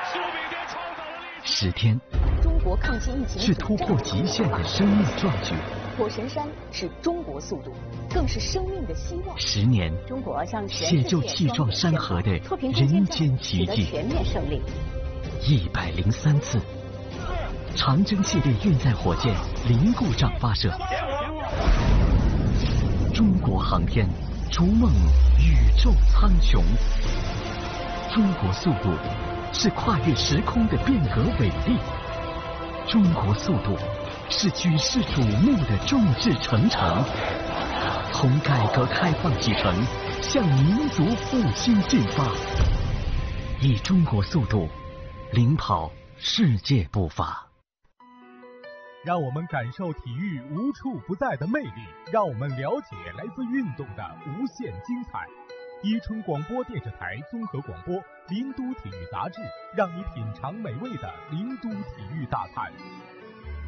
10天， 中国抗击疫情是突破极限的生命壮举。 火神山是中国速度，更是生命的希望。 10年， 中国向全写世界就气壮山河的测评空间人站间奇迹。 取得全面胜利。 103次，长征系列运载火箭零故障发射。中国航天逐梦宇宙苍穹。中国速度是跨越时空的变革伟力。中国速度是举世瞩目的众志成城。从改革开放启程，向民族复兴进发。以中国速度领跑世界步伐。 让我们感受体育无处不在的魅力，让我们了解来自运动的无限精彩。伊春广播电视台综合广播，林都体育杂志，让你品尝美味的林都体育大餐。